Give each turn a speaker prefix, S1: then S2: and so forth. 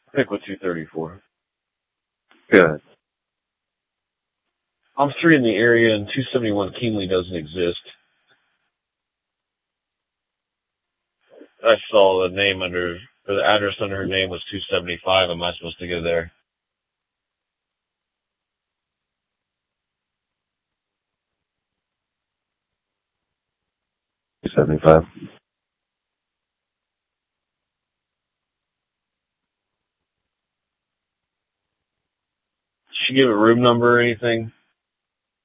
S1: Pick with 234.
S2: Good.
S1: I'm 3 in the area, and 271 Kingsley doesn't exist. I saw the name or the address under her name was 275. Am I supposed to go there?
S2: 275.
S1: Did she give a room number or anything?